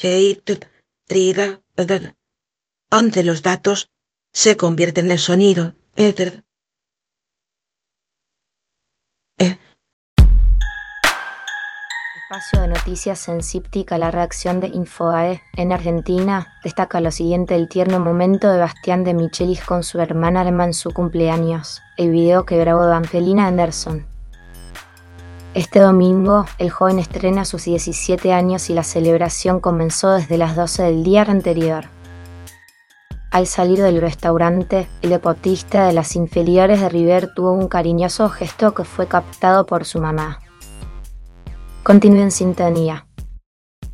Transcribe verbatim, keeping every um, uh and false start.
Heit, triga, ed, donde los datos se convierten en sonido. Ed, eh, Espacio de noticias en Cíptica, la reacción de Infobae. En Argentina, destaca lo siguiente del tierno momento de Bastián de Michelis con su hermana Alma en su cumpleaños. El video que grabó Evangelina Anderson. Este domingo, el joven estrena sus diecisiete años y la celebración comenzó desde las doce del día anterior. Al salir del restaurante, el deportista de las inferiores de River tuvo un cariñoso gesto que fue captado por su mamá. Continúe en sintonía.